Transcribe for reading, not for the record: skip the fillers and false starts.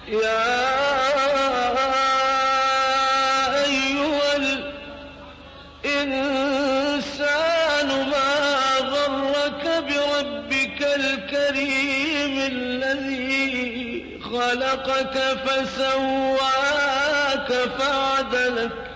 يا أيها الإنسان ما غرك بربك الكريم الذي خلقك فسواك فعدلك